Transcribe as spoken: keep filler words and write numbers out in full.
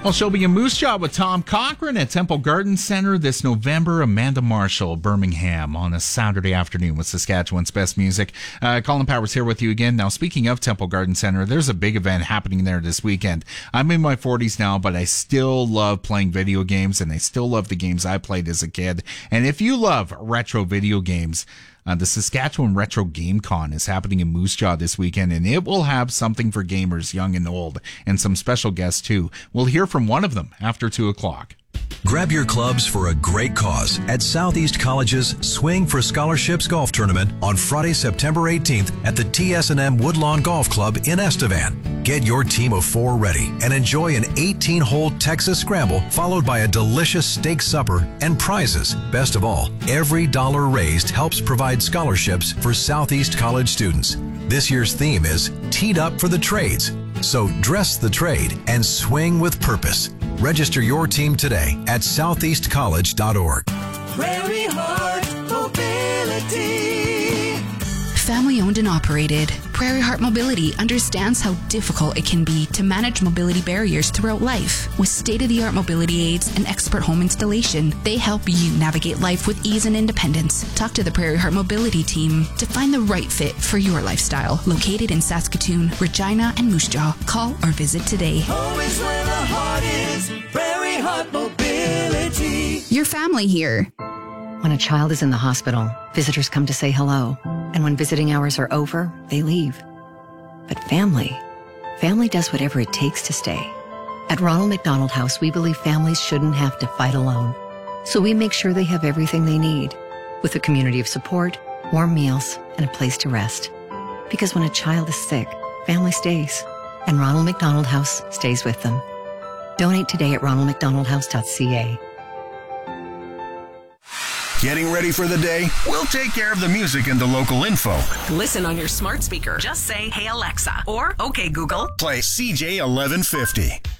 Well, she'll be in Moose Jaw with Tom Cochran at Temple Garden Center this November. Amanda Marshall, Birmingham, on a Saturday afternoon with Saskatchewan's best music. Uh, Colin Powers here with you again. Now, speaking of Temple Garden Center, there's a big event happening there this weekend. I'm in my forties now, but I still love playing video games, and I still love the games I played as a kid. And if you love retro video games, Uh, the Saskatchewan Retro Game Con is happening in Moose Jaw this weekend, and it will have something for gamers young and old, and some special guests too. We'll hear from one of them after two o'clock. Grab your clubs for a great cause at Southeast College's Swing for Scholarships Golf Tournament on Friday, September eighteenth at the T S and M Woodlawn Golf Club in Estevan. Get your team of four ready and enjoy an eighteen-hole Texas Scramble followed by a delicious steak supper and prizes. Best of all, every dollar raised helps provide scholarships for Southeast College students. This year's theme is Teed Up for the Trades. So dress the trade and swing with purpose. Register your team today at southeast college dot org. Prairie Heart Mobility. Family owned and operated, Prairie Heart Mobility understands how difficult it can be to manage mobility barriers throughout life. With state-of-the-art mobility aids and expert home installation, they help you navigate life with ease and independence. Talk to the Prairie Heart Mobility team to find the right fit for your lifestyle. Located in Saskatoon, Regina, and Moose Jaw. Call or visit today. Home is where the heart is. Prairie Heart Mobility. Your family here. When a child is in the hospital, visitors come to say hello. And when visiting hours are over, they leave. But family, family does whatever it takes to stay. At Ronald McDonald House, we believe families shouldn't have to fight alone. So we make sure they have everything they need, with a community of support, warm meals, and a place to rest. Because when a child is sick, family stays. And Ronald McDonald House stays with them. Donate today at ronald mcdonald house dot c a. Getting ready for the day? We'll take care of the music and the local info. Listen on your smart speaker. Just say, "Hey Alexa," or "Okay Google." Play C J eleven fifty.